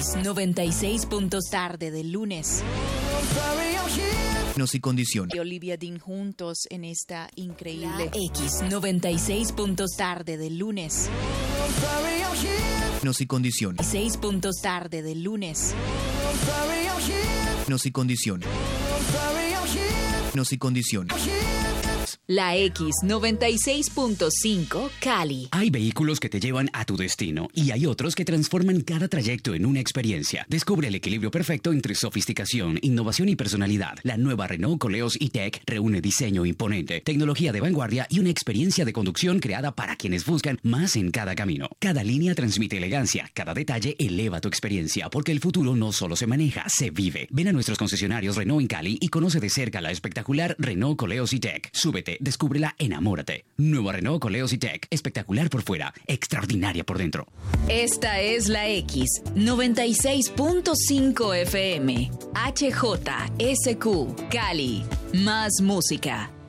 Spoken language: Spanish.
X96. Tarde del lunes. Y condición. Y Olivia Dean juntos en esta increíble X96. Tarde del lunes. Y condición. 6 tarde del lunes. Y condición. Y condición. La X96.5 Cali. Hay vehículos que te llevan a tu destino y hay otros que transforman cada trayecto en una experiencia. Descubre el equilibrio perfecto entre sofisticación, innovación y personalidad. La nueva Renault Koleos E-Tech reúne diseño imponente, tecnología de vanguardia y una experiencia de conducción creada para quienes buscan más en cada camino. Cada línea transmite elegancia, cada detalle eleva tu experiencia, porque el futuro no solo se maneja, se vive. Ven a nuestros concesionarios Renault en Cali y conoce de cerca la espectacular Renault Koleos E-Tech. Súbete, descúbrela, enamórate. Nueva Renault Koleos E-Tech, espectacular por fuera, extraordinaria por dentro. Esta es la X96.5 FM, HJSQ, Cali. Más música.